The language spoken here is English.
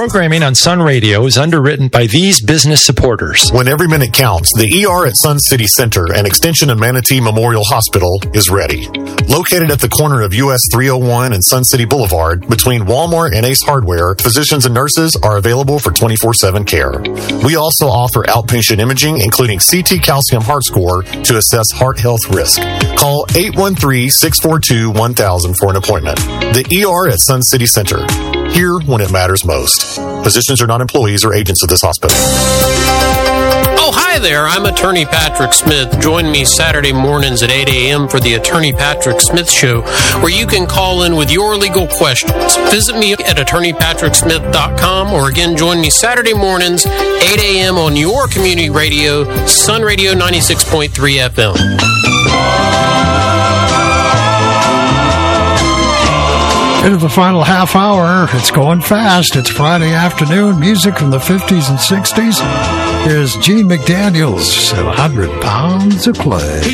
programming on Sun Radio is underwritten by these business supporters. When every minute counts, the ER at Sun City Center, an extension of Manatee Memorial Hospital, is ready. Located at the corner of US 301 and Sun City Boulevard, between Walmart and Ace Hardware, physicians and nurses are available for 24/7 care. We also offer outpatient imaging, including CT calcium heart score, to assess heart health risk. Call 813-642-1000 for an appointment. The ER at Sun City Center. Here when it matters most. Physicians are not employees or agents of this hospital. Oh, hi there. I'm Attorney Patrick Smith. Join me Saturday mornings at 8 a.m. for the Attorney Patrick Smith Show, where you can call in with your legal questions. Visit me at attorneypatricksmith.com, or again, join me Saturday mornings, 8 a.m. on your community radio, Sun Radio 96.3 FM. Into the final half hour. It's going fast. It's Friday afternoon. Music from the 50s and 60s. Here's Gene McDaniels and 100 Pounds of Clay.